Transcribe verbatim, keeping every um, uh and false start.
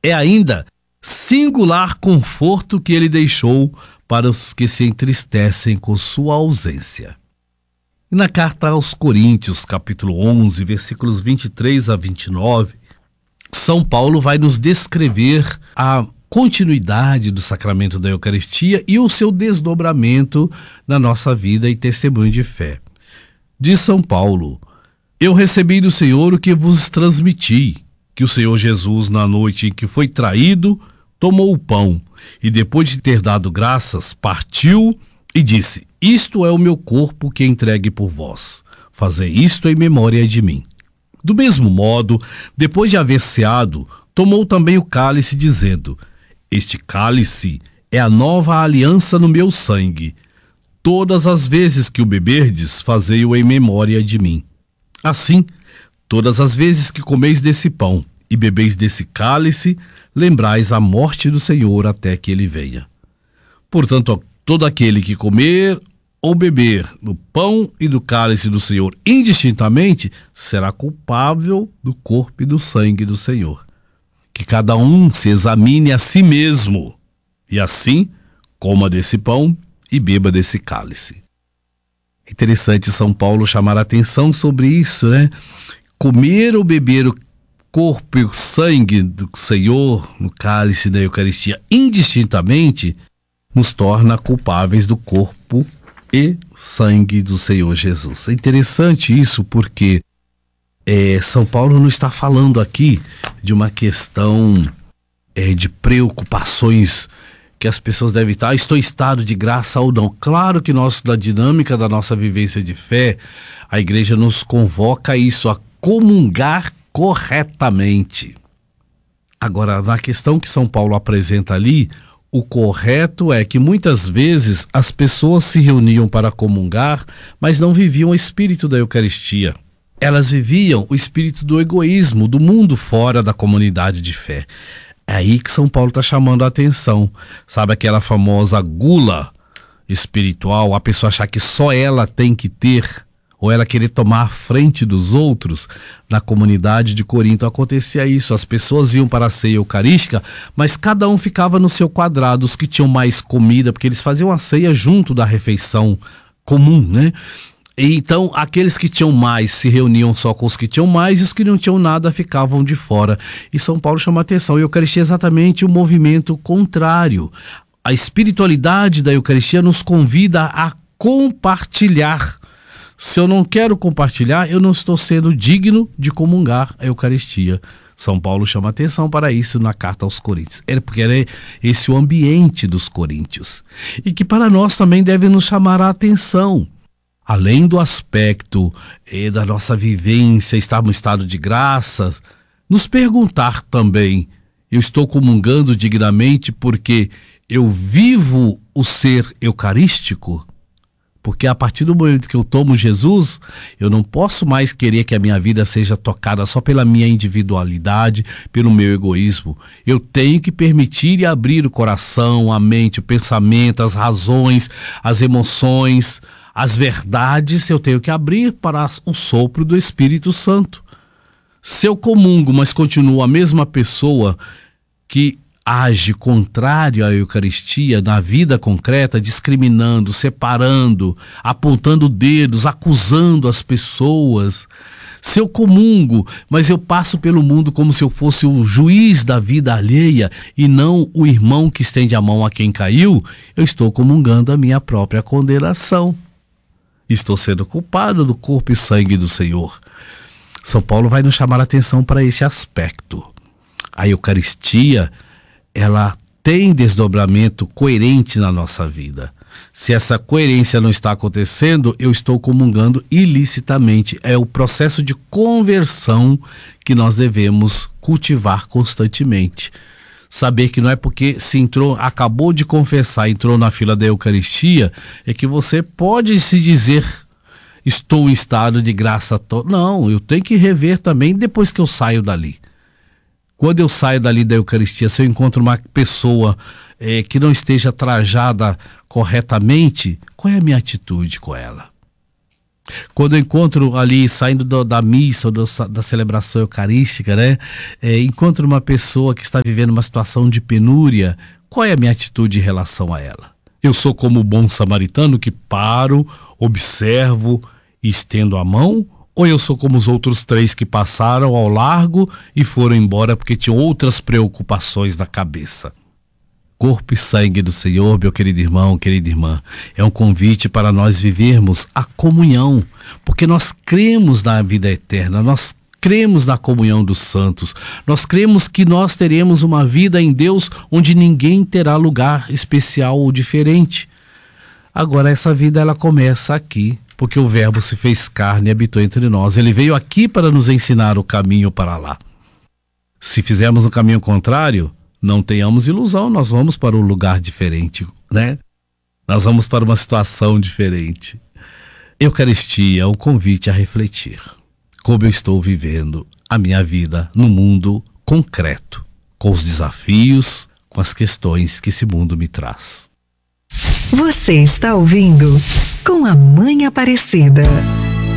É ainda singular conforto que ele deixou para os que se entristecem com sua ausência. E na carta aos Coríntios, capítulo onze, versículos vinte e três a vinte e nove, São Paulo vai nos descrever a continuidade do sacramento da Eucaristia e o seu desdobramento na nossa vida e testemunho de fé. Diz São Paulo: eu recebi do Senhor o que vos transmiti, que o Senhor Jesus, na noite em que foi traído, tomou o pão e, depois de ter dado graças, partiu e disse: isto é o meu corpo que é entregue por vós. Fazei isto em memória de mim. Do mesmo modo, depois de haver ceado, tomou também o cálice, dizendo: este cálice é a nova aliança no meu sangue. Todas as vezes que o beberdes, fazei-o em memória de mim. Assim, todas as vezes que comeis desse pão e bebeis desse cálice, lembrais a morte do Senhor até que ele venha. Portanto, todo aquele que comer ou beber do pão e do cálice do Senhor indistintamente, será culpável do corpo e do sangue do Senhor. Que cada um se examine a si mesmo, e assim coma desse pão e beba desse cálice. É interessante São Paulo chamar a atenção sobre isso, né? Comer ou beber o corpo e o sangue do Senhor no cálice da Eucaristia indistintamente nos torna culpáveis do corpo e sangue do Senhor Jesus. É interessante isso porque é, São Paulo não está falando aqui de uma questão é, de preocupações que as pessoas devem estar, ah, estou em estado de graça ou não. Claro que nós, na dinâmica da nossa vivência de fé, a igreja nos convoca a isso, a comungar corretamente. Agora, na questão que São Paulo apresenta ali, o correto é que muitas vezes as pessoas se reuniam para comungar, mas não viviam o espírito da Eucaristia. Elas viviam o espírito do egoísmo, do mundo fora da comunidade de fé. É aí que São Paulo está chamando a atenção. Sabe aquela famosa gula espiritual, a pessoa achar que só ela tem que ter, ou ela querer tomar a frente dos outros? Na comunidade de Corinto acontecia isso, as pessoas iam para a ceia eucarística, mas cada um ficava no seu quadrado, os que tinham mais comida, porque eles faziam a ceia junto da refeição comum, né? E então aqueles que tinham mais se reuniam só com os que tinham mais, e os que não tinham nada ficavam de fora. E São Paulo chama a atenção, a Eucaristia é exatamente o movimento contrário. A espiritualidade da Eucaristia nos convida a compartilhar. Se eu não quero compartilhar, eu não estou sendo digno de comungar a Eucaristia. São Paulo chama atenção para isso na carta aos Coríntios. É porque era esse o ambiente dos coríntios. E que para nós também deve nos chamar a atenção. Além do aspecto eh, da nossa vivência, estar no estado de graça, nos perguntar também, eu estou comungando dignamente porque eu vivo o ser eucarístico? Porque a partir do momento que eu tomo Jesus, eu não posso mais querer que a minha vida seja tocada só pela minha individualidade, pelo meu egoísmo. Eu tenho que permitir e abrir o coração, a mente, o pensamento, as razões, as emoções, as verdades. Eu tenho que abrir para o sopro do Espírito Santo. Se eu comungo, mas continuo a mesma pessoa que age contrário à Eucaristia na vida concreta, discriminando, separando, apontando dedos, acusando as pessoas. Se eu comungo, mas eu passo pelo mundo como se eu fosse o juiz da vida alheia e não o irmão que estende a mão a quem caiu, eu estou comungando a minha própria condenação. Estou sendo culpado do corpo e sangue do Senhor. São Paulo vai nos chamar a atenção para esse aspecto. A Eucaristia, ela tem desdobramento coerente na nossa vida. Se essa coerência não está acontecendo, eu estou comungando ilicitamente. É o processo de conversão que nós devemos cultivar constantemente. Saber que não é porque se entrou, acabou de confessar, entrou na fila da Eucaristia, é que você pode se dizer, estou em estado de graça toda. Não, eu tenho que rever também depois que eu saio dali. Quando eu saio dali da Eucaristia, se eu encontro uma pessoa é, que não esteja trajada corretamente, qual é a minha atitude com ela? Quando eu encontro ali, saindo do, da missa ou do, da celebração eucarística, né? É, encontro uma pessoa que está vivendo uma situação de penúria, qual é a minha atitude em relação a ela? Eu sou como o bom samaritano que paro, observo e estendo a mão? Ou eu sou como os outros três que passaram ao largo e foram embora porque tinham outras preocupações na cabeça? Corpo e sangue do Senhor, meu querido irmão, querida irmã, é um convite para nós vivermos a comunhão, porque nós cremos na vida eterna, nós cremos na comunhão dos santos, nós cremos que nós teremos uma vida em Deus onde ninguém terá lugar especial ou diferente. Agora essa vida ela começa aqui, porque o Verbo se fez carne e habitou entre nós. Ele veio aqui para nos ensinar o caminho para lá. Se fizermos um caminho contrário, não tenhamos ilusão, nós vamos para um lugar diferente, né? Nós vamos para uma situação diferente. Eucaristia é um convite a refletir como eu estou vivendo a minha vida no mundo concreto, com os desafios, com as questões que esse mundo me traz. Você está ouvindo Com a Mãe Aparecida.